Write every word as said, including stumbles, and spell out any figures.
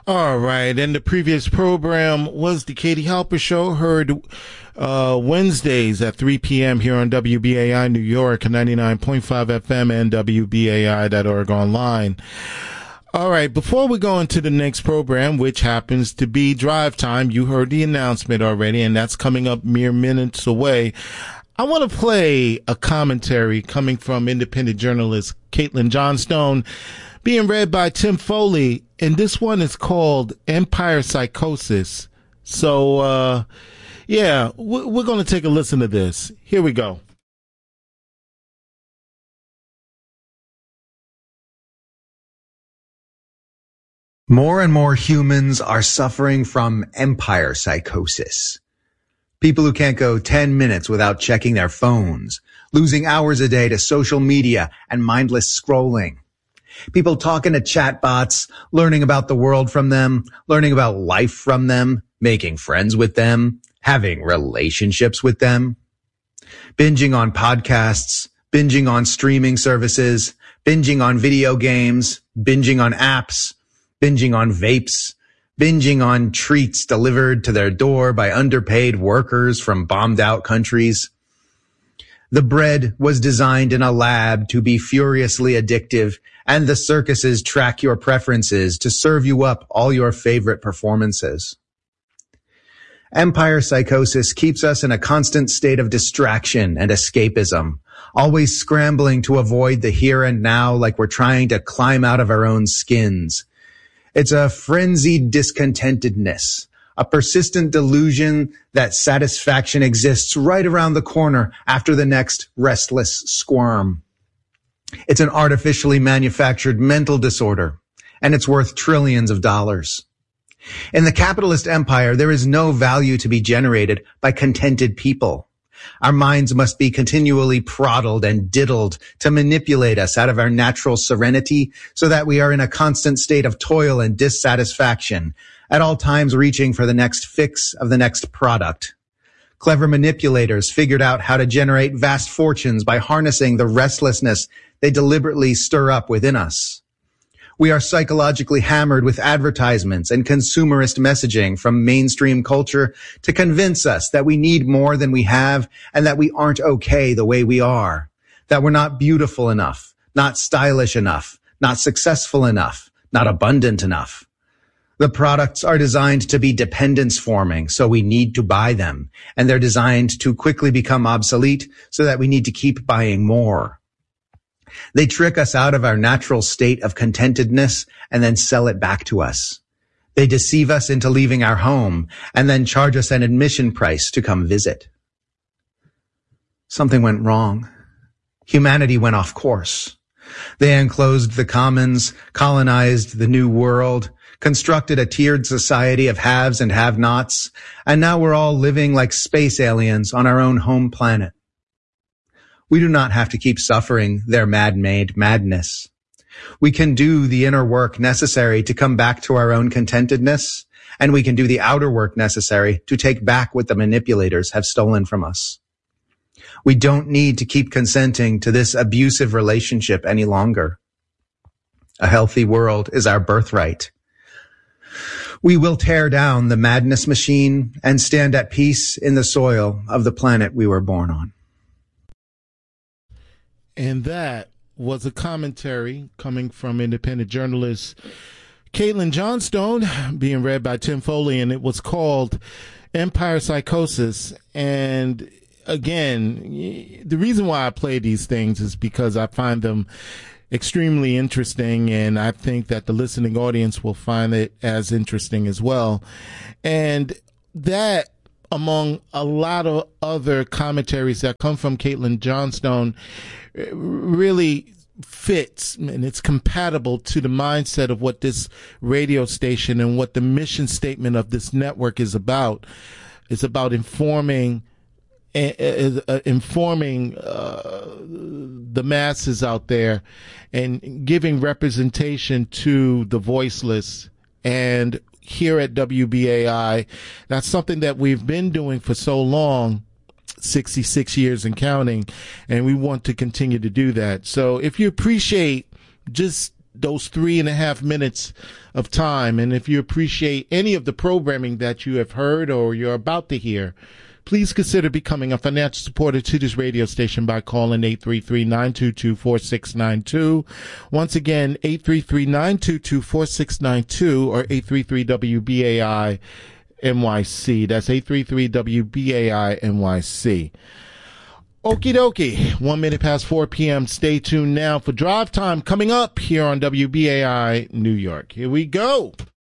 All right. And the previous program was the Katie Halper Show, heard uh, Wednesdays at three p.m. here on W B A I New York, ninety-nine point five F M and W B A I dot org online. All right. Before we go into the next program, which happens to be Drive Time, you heard the announcement already, and that's coming up mere minutes away. I want to play a commentary coming from independent journalist Caitlin Johnstone, being read by Tim Foley, and this one is called Empire Psychosis. So, uh, yeah, we're going to take a listen to this. Here we go. More and more humans are suffering from empire psychosis. People who can't go ten minutes without checking their phones, losing hours a day to social media and mindless scrolling. People talking to chatbots, learning about the world from them, learning about life from them, making friends with them, having relationships with them. Binging on podcasts, binging on streaming services, binging on video games, binging on apps, binging on vapes, binging on treats delivered to their door by underpaid workers from bombed out countries. The bread was designed in a lab to be furiously addictive, and the circuses track your preferences to serve you up all your favorite performances. Empire psychosis keeps us in a constant state of distraction and escapism, always scrambling to avoid the here and now like we're trying to climb out of our own skins. It's a frenzied discontentedness, a persistent delusion that satisfaction exists right around the corner after the next restless squirm. It's an artificially manufactured mental disorder, and it's worth trillions of dollars. In the capitalist empire, there is no value to be generated by contented people. Our minds must be continually proddled and diddled to manipulate us out of our natural serenity so that we are in a constant state of toil and dissatisfaction, at all times reaching for the next fix of the next product. Clever manipulators figured out how to generate vast fortunes by harnessing the restlessness they deliberately stir up within us. We are psychologically hammered with advertisements and consumerist messaging from mainstream culture to convince us that we need more than we have and that we aren't okay the way we are, that we're not beautiful enough, not stylish enough, not successful enough, not abundant enough. The products are designed to be dependence forming, so we need to buy them, and they're designed to quickly become obsolete so that we need to keep buying more. They trick us out of our natural state of contentedness and then sell it back to us. They deceive us into leaving our home and then charge us an admission price to come visit. Something went wrong. Humanity went off course. They enclosed the commons, colonized the new world, constructed a tiered society of haves and have-nots, and now we're all living like space aliens on our own home planet. We do not have to keep suffering their man-made madness. We can do the inner work necessary to come back to our own contentedness, and we can do the outer work necessary to take back what the manipulators have stolen from us. We don't need to keep consenting to this abusive relationship any longer. A healthy world is our birthright. We will tear down the madness machine and stand at peace in the soil of the planet we were born on. And that was a commentary coming from independent journalist Caitlin Johnstone, being read by Tim Foley, and it was called Empire Psychosis. And again, the reason why I play these things is because I find them extremely interesting, and I think that the listening audience will find it as interesting as well. And that, among a lot of other commentaries that come from Caitlin Johnstone, really fits and it's compatible to the mindset of what this radio station and what the mission statement of this network is about. It's about informing uh, uh, informing uh, the masses out there and giving representation to the voiceless. And here at W B A I, that's something that we've been doing for so long, sixty-six years and counting, and we want to continue to do that. So if you appreciate just those three and a half minutes of time. And if you appreciate any of the programming that you have heard or you're about to hear, please consider becoming a financial supporter to this radio station by calling eight three three, nine two two, four six nine two. Once again, eight three three, nine two two, four six nine two or eight three three W B A I N Y C. That's eight three three W B A I N Y C. Okie dokie. One minute past four p.m. Stay tuned now for Drive Time coming up here on W B A I New York. Here we go.